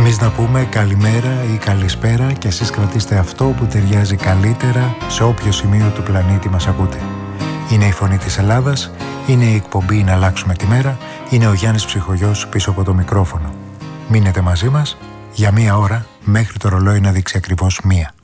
Εμείς να πούμε καλημέρα ή καλησπέρα και εσείς κρατήστε αυτό που ταιριάζει καλύτερα σε όποιο σημείο του πλανήτη μας ακούτε. Είναι η Φωνή της Ελλάδας, είναι η εκπομπή «Να αλλάξουμε τη μέρα», είναι ο Γιάννης Ψυχογιός πίσω από το μικρόφωνο. Μείνετε μαζί μας για 1 ώρα μέχρι το ρολόι να δείξει ακριβώς 1.